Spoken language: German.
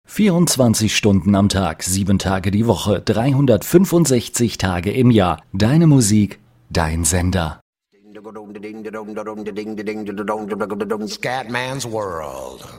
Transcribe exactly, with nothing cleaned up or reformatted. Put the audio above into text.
vierundzwanzig Stunden am Tag, sieben Tage die Woche, dreihundertfünfundsechzig Tage im Jahr. Deine Musik, dein Sender. Scatman's World.